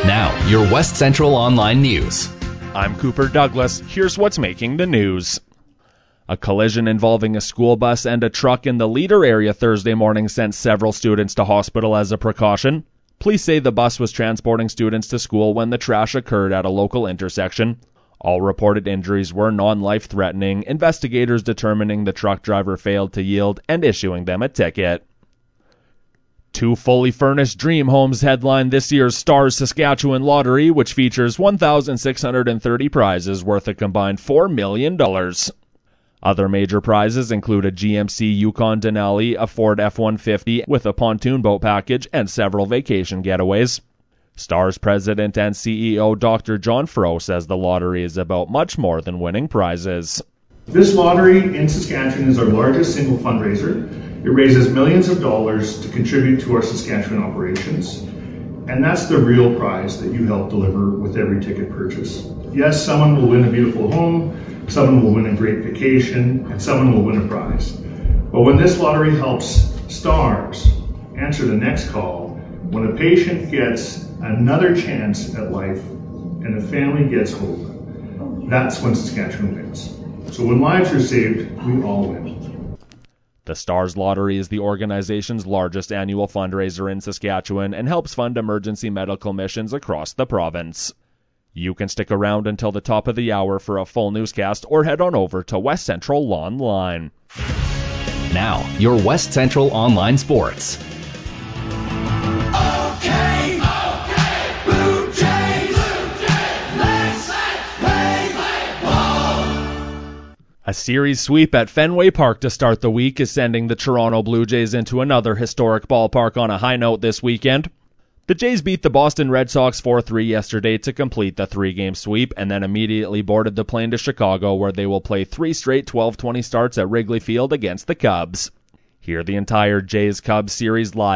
Now, your West Central Online News. I'm Cooper Douglas. Here's what's making the news. A collision involving a school bus and a truck in the Leader area Thursday morning sent several students to hospital as a precaution. Police say the bus was transporting students to school when the crash occurred at a local intersection. All reported injuries were non-life-threatening, investigators determining the truck driver failed to yield and issuing them a ticket. 2 fully furnished dream homes headline this year's Stars Saskatchewan Lottery, which features 1,630 prizes worth a combined $4 million. Other major prizes include a GMC Yukon Denali, a Ford F-150 with a pontoon boat package, and several vacation getaways. Stars president and CEO Dr. John Froh says the lottery is about much more than winning prizes. This lottery in Saskatchewan is our largest single fundraiser. It raises millions of dollars to contribute to our Saskatchewan operations. And that's the real prize that you help deliver with every ticket purchase. Yes, someone will win a beautiful home, someone will win a great vacation, and someone will win a prize. But when this lottery helps Stars answer the next call, when a patient gets another chance at life and a family gets hope, that's when Saskatchewan wins. So when lives are saved, we all win. The Stars Lottery is the organization's largest annual fundraiser in Saskatchewan and helps fund emergency medical missions across the province. You can stick around until the top of the hour for a full newscast or head on over to West Central Online. Now, your West Central Online Sports. A series sweep at Fenway Park to start the week is sending the Toronto Blue Jays into another historic ballpark on a high note this weekend. The Jays beat the Boston Red Sox 4-3 yesterday to complete the 3-game sweep and then immediately boarded the plane to Chicago, where they will play 3 straight 12:20 starts at Wrigley Field against the Cubs. Hear the entire Jays-Cubs series live